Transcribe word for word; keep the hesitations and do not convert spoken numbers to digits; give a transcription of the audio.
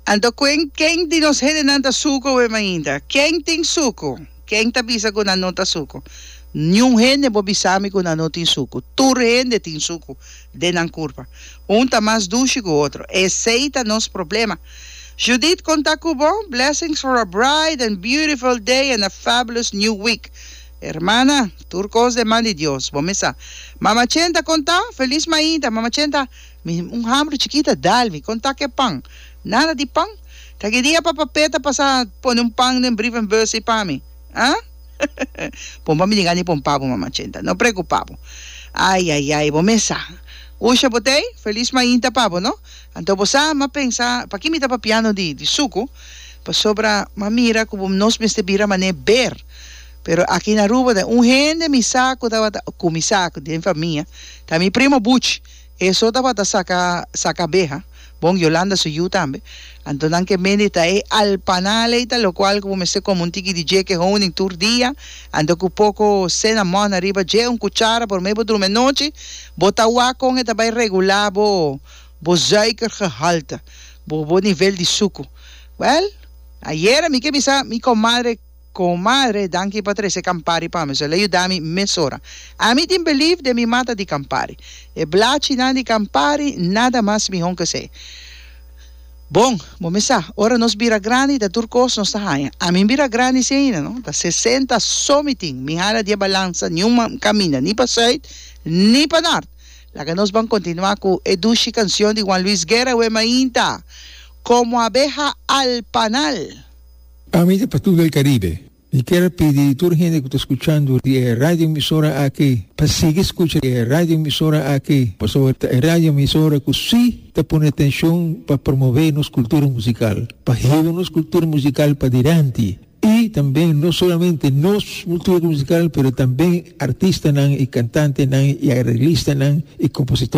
Anto kwen ken di nos hede nanta suko we mainda. Ken ting suko. Ken tabisa ko na nota suko. Nyung hende bobisami ko na nota suko. Tur hende ting suko. Denan curva. Um tá mais duche que o outro. Aceita nos problema. Judith conta kubo. Blessings for a bright and beautiful day and a fabulous new week. Hermana, turcos de man de Dios. Bomesa. Mama Chenta conta. Feliz mainda. Mama Chenta. Um hambre chiquita dalvi. Conta que pan. Nada de pan. Taki dia papapeta pasa pon um pan nem brief en bus para mim. Ah? Pon pa mi digani pon papo, Mama Chenta. No preocupavo. Ai, ai, ai. Bomesa. Usha botei, feliz mainta papo, no? Anto bosa, ma pensa, pa kimi ta pa piano di, di suco, pa sobra, ma mira, como nos meste bira mané ber. Pero aqui na rua, um rende mi saco, tava, com mi saco, de família, tá mi primo Butch, eso tava ta saca, saca beja, bom, Yolanda su yu tambe, anto nan que medita e al panale ita, lo cual, como me sé como un tiki D J que honing tour dia, ando com pouco cena mão arriba, je un cuchara, por meio do noite, bota o com eta vai regular, bo, bo suikergehalte, bo, bo nível de suco. Well, ayer, mi que mi sa, mi comadre, comadre, danke Patricia Campari pa me, so le ayudami mesora. A mi tin believe de mi mata di Campari. E blachi na di Campari, nada más mi hon que se. Bom, momesa, ora nos bira grani da turcos nos tahaya. A mi bira grani se ina, no? Da sessenta somiting, mi hala di balanza, ni un camina, ni pa sud, ni pa nord. La que nos van continuar con edushi canción de Juan Luis Guerra, we mainta, como abeja al panal. Amiga para todo el Caribe, y quiero pedir a toda la gente que está escuchando la radio emisora aquí, para seguir escuchando la radio emisora aquí, para sobre la radio emisora que sí te pone atención para promover nuestra cultura musical, para llevar nuestra cultura musical para adelante. Y también no solamente nuestra cultura musical, pero también artistas y cantantes y arreglistas y compositores.